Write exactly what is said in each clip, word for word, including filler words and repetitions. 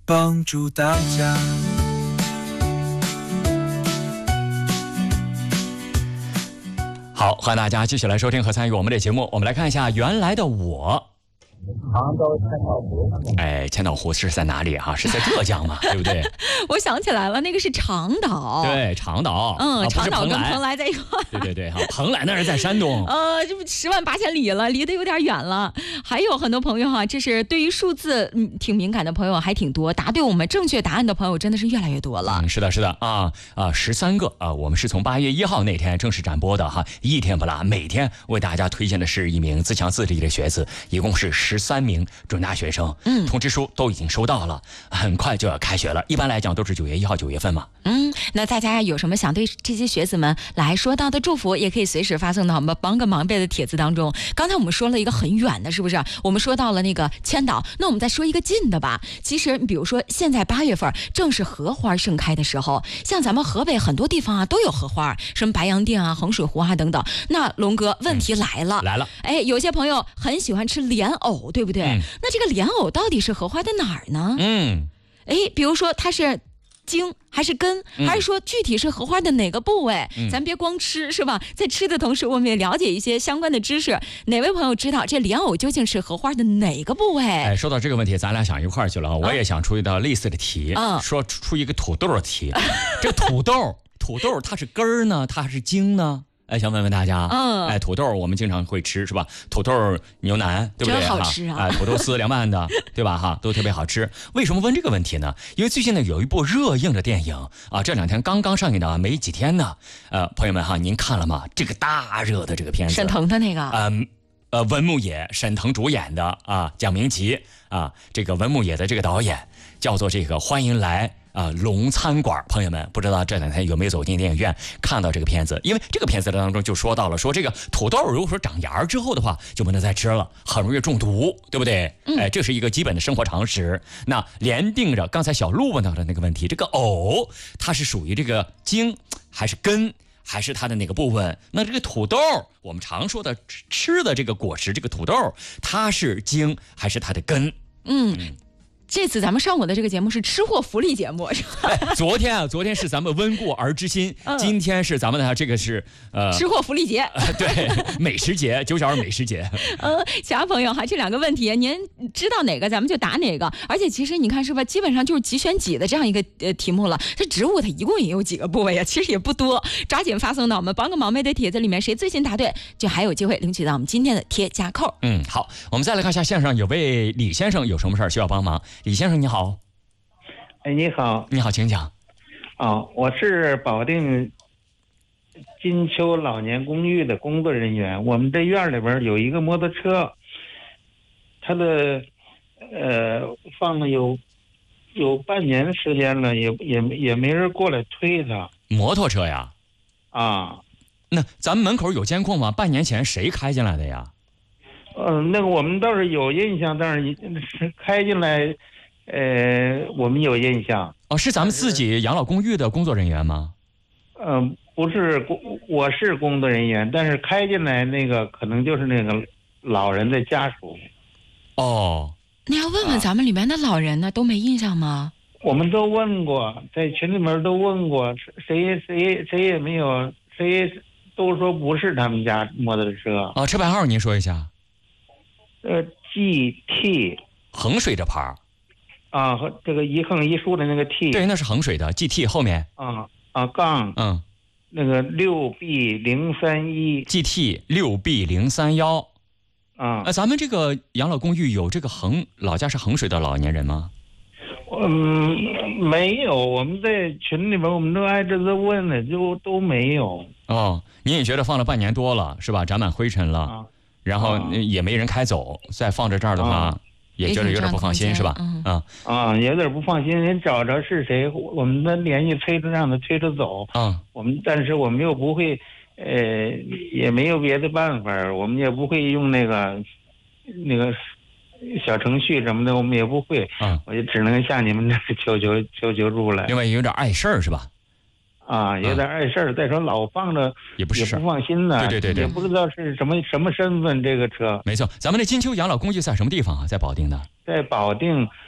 帮助大家。 好，欢迎大家继续来收听和参与我们的节目。我们来看一下原来的我。 常州千岛湖， 哎，千岛湖是在哪里啊？是在浙江嘛，对不对？ 我想起来了，那个是长岛。 对，长岛。 嗯， 啊、 长岛跟蓬蓬莱在一块。 对对对，哈，蓬莱那是在山东。 呃，这不十万八千里了，离得有点远了。还有很多朋友哈，这是对于数字嗯挺敏感的朋友还挺多，答对我们正确答案的朋友真的是越来越多了。 嗯，是的，是的啊啊，十三个啊，我们是从八月一号那天正式展播的哈，一天不落，每天为大家推荐的是一名自强自立的学子，一共是十三名准大学生。嗯，通知书都已经收到了，很快就要开学了。一般来讲都是九月一号、九月份嘛。 嗯，那大家有什么想对这些学子们来说到的祝福，也可以随时发送到我们帮个忙呗的帖子当中。刚才我们说了一个很远的，是不是？我们说到了那个千岛，那我们再说一个近的吧。其实，比如说现在八月份正是荷花盛开的时候，像咱们河北很多地方啊都有荷花，什么白洋淀啊、衡水湖啊等等。那龙哥，问题来了， 嗯、来了， 哎，有些朋友很喜欢吃莲藕，对不对？嗯、那这个莲藕到底是荷花的哪儿呢？ 嗯， 哎，比如说它是茎还是根，还是说具体是荷花的哪个部位？嗯、咱别光吃是吧？在吃的同时，我们也了解一些相关的知识。哪位朋友知道这莲藕究竟是荷花的哪个部位？ 哎，说到这个问题，咱俩想一块儿去了。我也想出一道类似的题，嗯、说出一个土豆的题。这土豆，土豆它是根儿呢，它还是茎呢？哎，想问问大家，嗯，哎，土豆我们经常会吃是吧？土豆牛腩，对不对？ 真好吃啊！ 哎，土豆丝凉拌的，对吧？哈，都特别好吃。为什么问这个问题呢？因为最近呢有一部热映的电影啊，这两天刚刚上映的，没几天呢。呃，朋友们哈，您看了吗？这个大热的这个片子， 沈腾的那个， 嗯。呃，文牧野、沈腾主演的啊，蒋明奇啊，这个文牧野的这个导演叫做这个欢迎来啊龙餐馆。朋友们，不知道这两天有没有走进电影院看到这个片子？因为这个片子当中就说到了，说这个土豆如果说长芽之后的话，就不能再吃了，很容易中毒，对不对？嗯、哎，这是一个基本的生活常识。那连定着刚才小鹿问到的那个问题，这个藕它是属于这个茎还是根？还是它的哪个部分？那这个土豆，我们常说的吃的这个果实，这个土豆，它是茎还是它的根？ 嗯。嗯，这次咱们上午的这个节目是吃货福利节目，是吧？ 哎、昨天啊，昨天是咱们温故而知新，嗯、今天是咱们的这个是呃吃货福利节， 呃、对，美食节，九小时美食节。 呃，小朋友哈，这两个问题您知道哪个，咱们就答哪个。而且其实你看是吧，基本上就是几选几的这样一个呃题目了。这植物它一共也有几个部位啊？其实也不多，抓紧发送到我们帮个忙妹的帖子里面，谁最先答对，就还有机会领取到我们今天的贴加扣。 嗯，好，我们再来看一下线上有位李先生有什么事儿需要帮忙。李先生你好。 哎，你好， 你好，请讲。 啊，我是保定金秋老年公寓的工作人员。我们这院里边有一个摩托车，它的呃放了有有半年时间了，也也也没人过来推它。 摩托车呀？ 啊， 那咱们门口有监控吗？半年前谁开进来的呀？ 嗯、呃，那个我们倒是有印象，但是开进来。呃，我们有印象哦，是咱们自己养老公寓的工作人员吗？ 嗯、呃，不是工，我是工作人员，但是开进来那个可能就是那个老人的家属。 哦， 你要问问咱们里面的老人呢，啊、都没印象吗？ 我们都问过，在群里面都问过，谁谁谁也没有，谁都说不是他们家摩托车。 哦，车牌号您说一下。 呃 ，G T 衡水的牌儿。 啊，和这个一横一竖的那个 T， 对，那是衡水的 G T 后面啊啊杠嗯， 那个六 B 零三一 G T 六 B 零三幺啊， 呃，咱们这个养老公寓有这个衡老家是衡水的老年人吗？ 嗯，没有，我们在群里边我们都挨着在问了，就都没有。 哦，您也觉得放了半年多了是吧？长满灰尘了，啊、然后也没人开走，再放在这儿的话。啊也觉得有点不放心是吧？ 嗯啊啊，有点不放心，人找着是谁，我们的联系催着让他催着走。 嗯， 我们但是我们又不会，呃，也没有别的办法，我们也不会用那个那个小程序什么的，我们也不会。 嗯， 我就只能向你们这求求求求助了。 另外有点碍事儿是吧？ 啊，有点碍事儿、嗯。再说老放着也不是也不放心呢。 对对对对， 也不知道是什么什么身份这个车。 没错，咱们的金秋养老公寓在什么地方啊？在保定的。 在保定，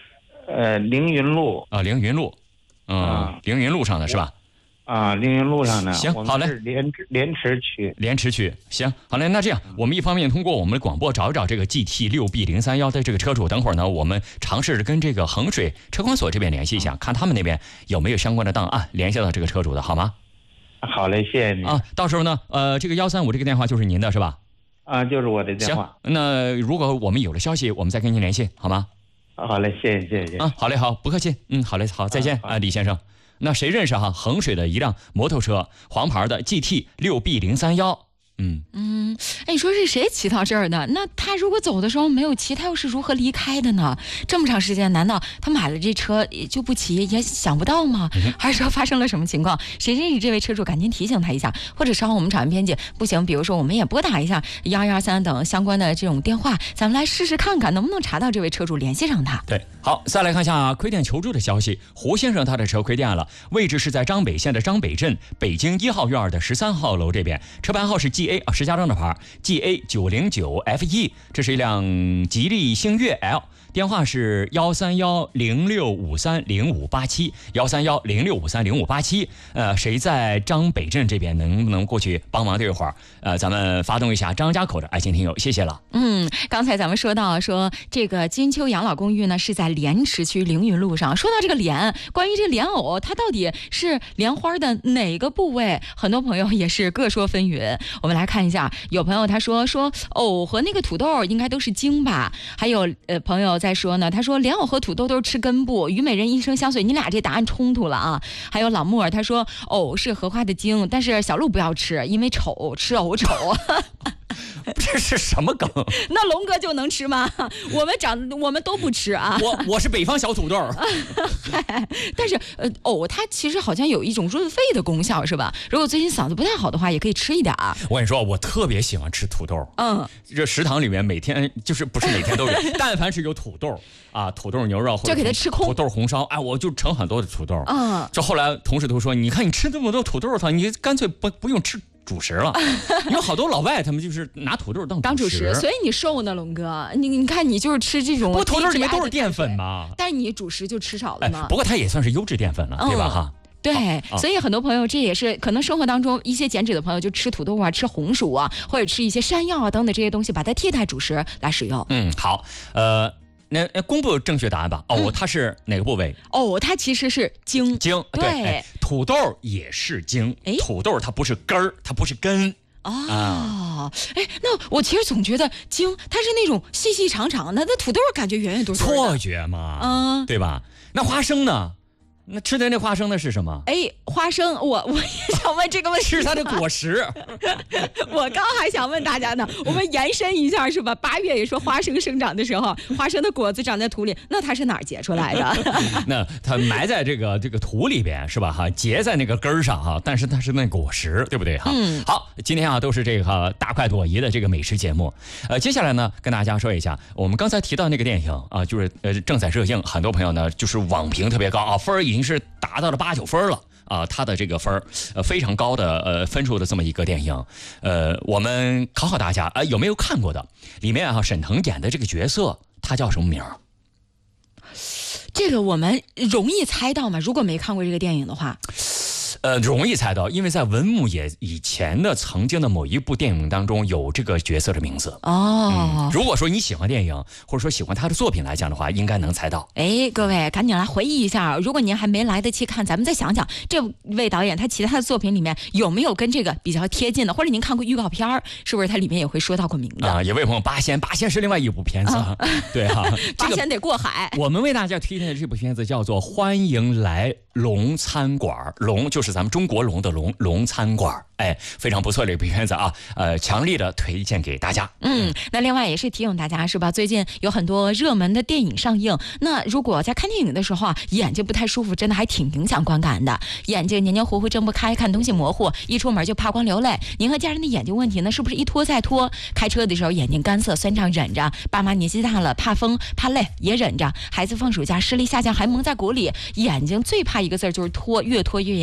呃，凌云路啊，凌云路，嗯， 啊凌云路上的是吧？ 啊，凌云路上的。 行好嘞我们是莲池莲池区。 莲池区，行，好嘞。那这样，我们一方面通过我们的广播找一找这个 G T 六 B 零三一的这个车主，等会儿呢，我们尝试着跟这个衡水车管所这边联系一下，看他们那边有没有相关的档案联系到这个车主的，好吗？ 好嘞，谢谢您啊，到时候呢，呃，这个幺三五这个电话就是您的是吧？ 啊，就是我的电行话。， 那如果我们有了消息，我们再跟您联系，好吗？ 好嘞，谢谢谢谢谢谢。 啊，好嘞，好，不客气。嗯，好嘞，好，再见啊好啊，李先生。那谁认识哈？衡水的一辆摩托车，黄牌的 G T 六 B 零三一。嗯嗯，哎，你说是谁骑到这儿的？那他如果走的时候没有骑，他又是如何离开的呢？这么长时间，难道他买了这车也就不骑，也想不到吗？ 嗯、 还是说发生了什么情况？谁认识这位车主，赶紧提醒他一下，或者稍后我们场面编辑不行，比如说我们也拨打一下幺幺三等相关的这种电话，咱们来试试看看能不能查到这位车主，联系上他。 对，好，再来看一下亏电求助的消息。胡先生他的车亏电了，位置是在张北县的张北镇北京一号院的十三号楼这边，车牌号是 G A 啊，石家庄的牌 G A 九零九 F 一，这是一辆吉利星越 L。电话是幺三幺零六五三零五八七，幺三幺零六五三零五八七。呃，谁在张北镇这边能不能过去帮忙这会儿？呃，咱们发动一下张家口的爱心听友，谢谢了。 嗯，刚才咱们说到说这个金秋养老公寓呢是在莲池区凌云路上。说到这个莲，关于这莲藕，它到底是莲花的哪个部位？很多朋友也是各说纷纭。我们来看一下，有朋友他说说藕和那个土豆应该都是茎吧？还有呃朋友在说呢，他说莲藕和土豆都是吃根部。虞美人一生相随，你俩这答案冲突了啊！还有老木耳他说藕是荷花的茎，但是小鹿不要吃，因为丑，吃藕丑。 这是什么梗？ 那龙哥就能吃吗？我们长我们都不吃啊。 我我是北方小土豆。 但是呃藕它其实好像有一种润肺的功效，是吧？如果最近嗓子不太好的话，也可以吃一点儿。 我跟你说，我特别喜欢吃土豆。 嗯， 这食堂里面每天就是不是每天都有，但凡是有土豆啊，土豆牛肉或者就给它吃空， 土豆红烧，哎，我就盛很多的土豆。 嗯， 这后来同事都说，你看你吃这么多土豆汤，你干脆不不用吃主食了。有好多老外他们就是拿土豆当当主食，所以你瘦呢，龙哥。你你看你就是吃这种， 不土豆里面都是淀粉嘛， 但是你主食就吃少了嘛。 哎、不过它也算是优质淀粉了，嗯、对吧？哈。 对，所以很多朋友这也是可能生活当中一些减脂的朋友就吃土豆啊、吃红薯啊，或者吃一些山药啊等等这些东西，把它替代主食来使用。 嗯，好，呃。那公布正确答案吧。哦， 嗯、 它是哪个部位？ 哦，它其实是茎。 茎， 对， 对哎、土豆也是茎。 哎， 土豆它不是根儿，它不是根。 哦，啊、哎，那我其实总觉得茎它是那种细细长长的，那土豆感觉圆圆多多的。 错觉嘛， 嗯， 对吧？那花生呢？那吃的那花生的是什么？ 哎，花生，我我也想问这个问题， 是它的果实。 我刚还想问大家呢，我们延伸一下是吧？八月也说花生生长的时候，花生的果子长在土里，那它是哪儿结出来的？ 那它埋在这个这个土里边是吧？哈，结在那个根儿上哈，但是它是那果实，对不对哈？ 嗯。 好，今天啊都是这个大快朵颐的这个美食节目。呃，接下来呢跟大家说一下，我们刚才提到那个电影啊，就是呃正在热映，很多朋友呢就是网评特别高啊，分儿已经是达到了八九分了。啊，他的这个分儿，呃，非常高的呃分数的这么一个电影，呃，我们考考大家，啊、呃，有没有看过的？里面啊，沈腾演的这个角色，他叫什么名儿？ 这个我们容易猜到吗？如果没看过这个电影的话。 呃，容易猜到，因为在文牧野以前的曾经的某一部电影当中有这个角色的名字哦、 嗯。如果说你喜欢电影，或者说喜欢他的作品来讲的话，应该能猜到。 哎，各位赶紧来回忆一下，如果您还没来得及看，咱们再想想这位导演他其他的作品里面有没有跟这个比较贴近的，或者您看过预告片儿，是不是它里面也会说到过名字啊？有位朋友八仙，八仙是另外一部片子，啊、对哈、啊， 八仙得过海。 我们为大家推荐的这部片子叫做《欢迎来龙餐馆》，龙就是咱们中国龙的龙，龙餐馆，哎，非常不错的一部片子啊，呃，强力的推荐给大家。 嗯，那另外也是提醒大家是吧？最近有很多热门的电影上映，那如果在看电影的时候啊，眼睛不太舒服，真的还挺影响观感的。眼睛黏黏糊糊睁不开，看东西模糊，一出门就怕光流泪。您和家人的眼睛问题呢，是不是一拖再拖？开车的时候眼睛干涩酸胀忍着，爸妈年纪大了怕风怕累也忍着，孩子放暑假视力下降还蒙在鼓里，眼睛最怕一个字就是拖，越拖越严重，越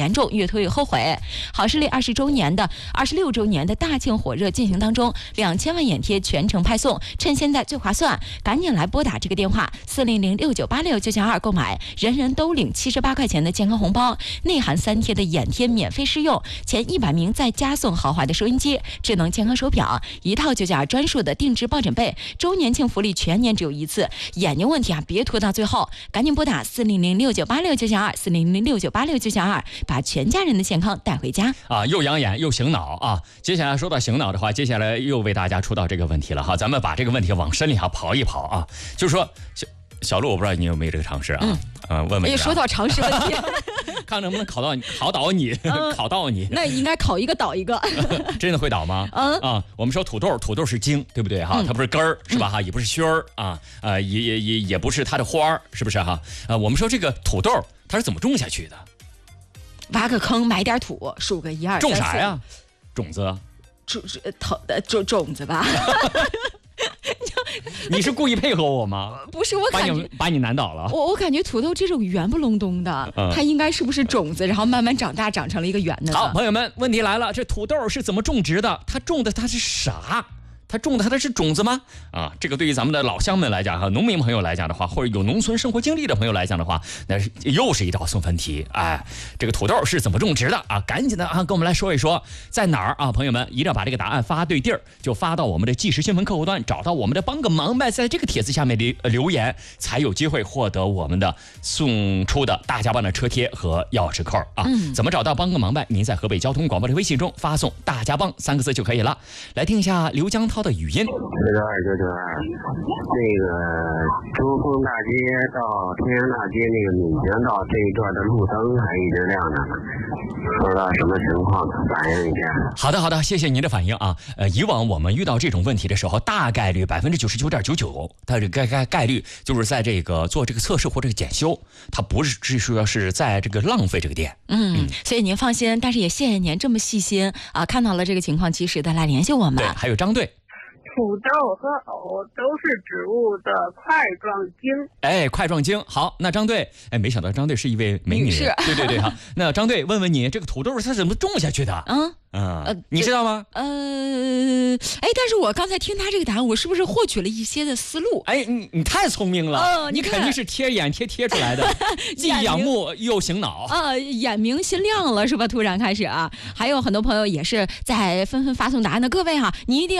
越拖越后悔。好视力二十周年的二十六周年的大庆火热进行当中，两千万眼贴全程派送，趁现在最划算，赶紧来拨打这个电话四零零六九八六九九二购买，人人都领七十八块钱的健康红包，内含三贴的眼贴免费试用，前一百名再加送豪华的收音机、智能健康手表，一套九九二专属的定制抱枕被，周年庆福利全年只有一次，眼睛问题啊别拖到最后，赶紧拨打四零零六九八六九九二四零零六九八六九九二，把全家人的健康带回家啊！又养眼又醒脑啊！接下来说到醒脑的话，接下来又为大家出到这个问题了哈，咱们把这个问题往深里哈刨一刨啊，就是说小小陆，我不知道你有没有这个尝试啊？嗯，呃，问问你、啊。 说到常识问题， 看能不能考到你，考倒你，嗯、考到你。 那应该考一个倒一个。 真的会倒吗？嗯啊，我们说土豆，土豆是茎，对不对哈？嗯、它不是根儿，是吧哈？也不是须儿啊，呃，也也也也不是它的花儿，是不是哈？呃，我们说这个土豆它是怎么种下去的？ 挖个坑，埋点土，数个一二三四。 种啥呀？种子。 种头的种种子吧。 你是故意配合我吗？ 不是，我感觉把你把你难倒了。 我我感觉土豆这种圆不隆咚的，嗯、它应该是不是种子，然后慢慢长大，长成了一个圆的。 好，朋友们，问题来了，这土豆是怎么种植的？它种的它是啥？它种的它的是种子吗？啊，这个对于咱们的老乡们来讲哈，农民朋友来讲的话，或者有农村生活经历的朋友来讲的话，那是又是一道送分题。哎，这个土豆是怎么种植的啊？赶紧的啊，跟我们来说一说，在哪儿啊？朋友们一定要把这个答案发对地儿，就发到我们的即时新闻客户端，找到我们的帮个忙呗，在这个帖子下面留留言，才有机会获得我们的送出的大家帮的车贴和钥匙扣啊。嗯、怎么找到帮个忙呗？您在河北交通广播的微信中发送“大家帮”三个字就可以了。来听一下刘江涛的语音。 这个二九九二，那个珠峰大街到天阳大街那个闽江道这一段的路灯还一直亮着呢，不知道什么情况，反映一下。 好的，好的，谢谢您的反应啊。呃，以往我们遇到这种问题的时候，大概率百分之九十九点九九，它这个概概率就是在这个做这个测试或者检修，它不是只说是在这个浪费这个电。 嗯，嗯所以您放心，但是也谢谢您这么细心啊，看到了这个情况，及时的来联系我们。 对，还有张队。 土豆和藕都是植物的块状茎。 哎，块状茎。好，那张队，哎，没想到张队是一位美女。 是， 对对对哈。那张队，问问你，这个土豆它怎么种下去的？嗯。嗯、呃，你知道吗？ 呃，哎，但是我刚才听他这个答案，我是不是获取了一些的思路？ 哎，你你太聪明了， 哦、 你, 你肯定是贴眼贴贴出来的，既仰慕又醒脑啊，眼明心亮了是吧？突然开始啊，还有很多朋友也是在纷纷发送答案的，各位哈、啊，你一定要。